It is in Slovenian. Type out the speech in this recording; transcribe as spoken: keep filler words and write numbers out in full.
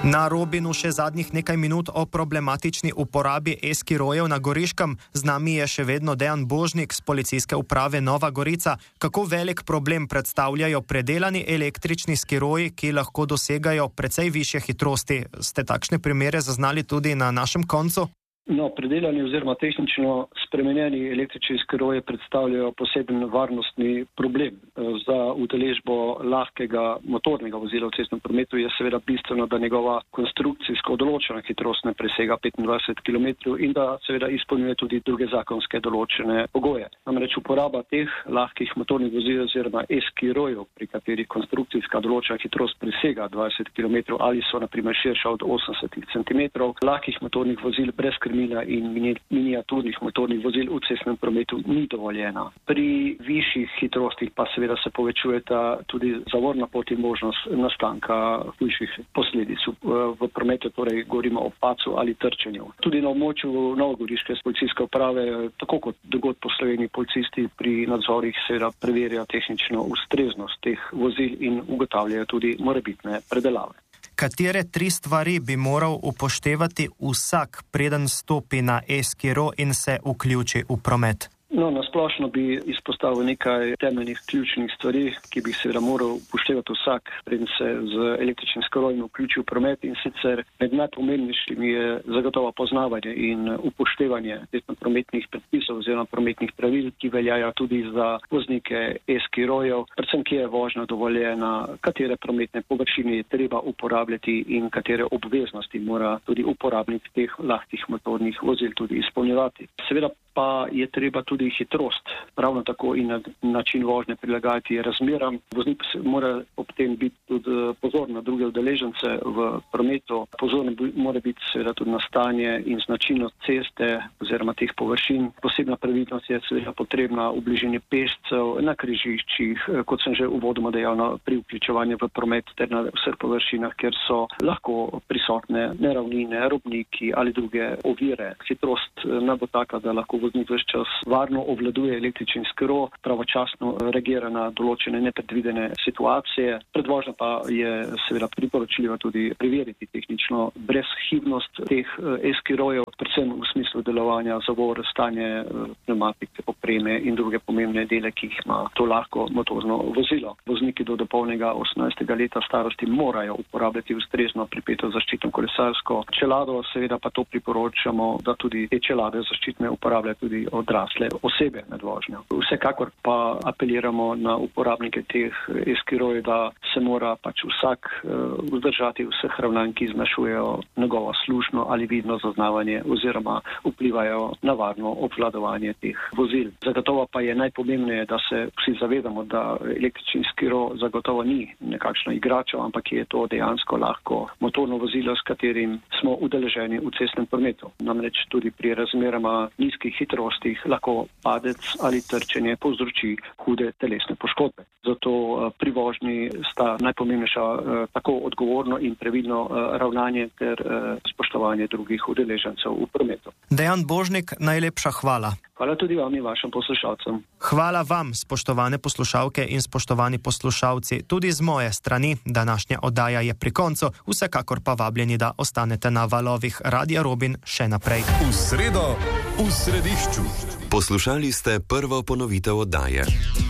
Na Robinu še zadnjih nekaj minut o problematični uporabi e-skirojev na Goriškem. Z nami je še vedno Dejan Božnik z policijske uprave Nova Gorica. Kako velik problem predstavljajo predelani električni skiroji, ki lahko dosegajo precej višje hitrosti? Ste takšne primere zaznali tudi na našem koncu? No, predelani oziroma tehnično spremenjeni električni skiroji predstavljajo poseben varnostni problem. Za udeležbo lahkega motornega vozila v cestnem prometu je seveda bistveno, da njegova konstrukcijsko določena hitrost ne presega petindvajset kilometrov in da seveda izpolnjuje tudi druge zakonske določene pogoje. Namreč uporaba teh lahkih motornih vozil oziroma e-skirojev, pri katerih konstrukcijska določena hitrost presega dvajset kilometrov ali so na primer širša od osemdeset centimetrov, lahkih motornih vozil brez in miniaturnih motornih vozil v cestnem prometu ni dovoljena. Pri višjih hitrostih pa seveda se povečujeta tudi zavorna pot in možnost nastanka hujših posledic v prometu, torej govorimo o padcu ali trčenju. Tudi na območju novogoriške policijske uprave, tako kot drugod po Sloveniji, policisti pri nadzorih seveda preverjajo tehnično ustreznost teh vozil in ugotavljajo tudi morebitne predelave. Katere tri stvari bi moral upoštevati vsak, preden stopi na e-skiro in se vključi v promet? No, nasplošno bi izpostavil nekaj temeljnih ključnih stvari, ki bi seveda moral upoštevati vsak, preden se z električnim skirojem vključi v promet, in sicer med najpomembnejšimi je zagotovo poznavanje in upoštevanje prometnih predpisov oziroma prometnih pravil, ki veljajo tudi za voznike e-skirojev, predvsem kje je vožnja dovoljena, katere prometne površine je treba uporabljati in katere obveznosti mora tudi uporabnik teh lahkih motornih vozil tudi izpolnjevati. Seveda pa je treba tudi hitrost, ravno tako in način vožnje prilagajati razmeram. Voznik mora ob tem biti tudi pozorn na druge udeležence v prometu. Pozorn mora biti seveda tudi na stanje in značilnost ceste oziroma teh površin. Posebna previdnost je seveda potrebna v bližini pešcev, na križiščih, kot sem že uvodoma dejal, pri vključevanju v promet ter na vseh površinah, kjer so lahko prisotne neravnine, robniki ali druge ovire. Hitrost naj bo taka, da lahko voznik ves čas varno obvladuje električni skiro, pravočasno reagira na določene nepredvidene situacije. Pred vožnjo pa je seveda priporočljivo tudi preveriti tehnično brezhibnost teh e-skirojev, predvsem v smislu delovanja zavor, stanje pneumatike, opreme in druge pomembne dele, ki jih ima to lahko motorno vozilo. Vozniki do dopolnjenega osemnajstega leta starosti morajo uporabljati ustrezno pripeto zaščitno kolesarsko čelado, seveda pa to priporočamo, da tudi te čelade zaščitne uporabljajo tudi odrasle osebe med vožnjo. Vsekakor pa apeliramo na uporabnike teh e-skirojev, da se mora pač vsak vzdržati vseh ravnanj, ki zmanjšujejo njegovo slušno ali vidno zaznavanje oziroma vplivajo na varno obvladovanje teh vozil. Zagotovo pa je najpomembneje, da se vsi zavedamo, da električni skiro zagotovo ni nekakšno igračo, ampak je to dejansko lahko motorno vozilo, s katerim smo udeleženi v cestnem prometu. Namreč tudi pri razmerama nizkih hitrostih lahko padec ali trčenje povzroči hude telesne poškodbe. Zato pri vožnji sta najpomembnejša tako odgovorno in previdno ravnanje ter spoštovanje drugih udeležencev v prometu. Dejan Božnik, najlepša hvala. Hvala tudi vam in vašim poslušalcem. Hvala vam, spoštovane poslušalke in spoštovani poslušalci, tudi z moje strani. Današnja oddaja je pri koncu, vsekakor pa vabljeni, da ostanete na valovih Radia Robin še naprej. V sredo, v središču. Poslušali ste prvo ponovitev oddaje.